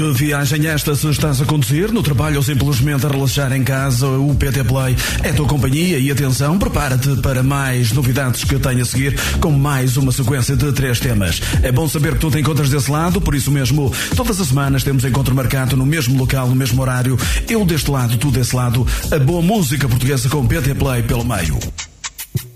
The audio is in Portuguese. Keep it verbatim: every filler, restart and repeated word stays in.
Que viagem esta se estás a conduzir, no trabalho ou simplesmente a relaxar em casa, o P T Play é a tua companhia e atenção, prepara-te para mais novidades que tenho a seguir com mais uma sequência de três temas. É bom saber que tu te encontras desse lado, por isso mesmo, todas as semanas temos encontro marcado no mesmo local, no mesmo horário, eu deste lado, tu desse lado, a boa música portuguesa com P T Play pelo meio.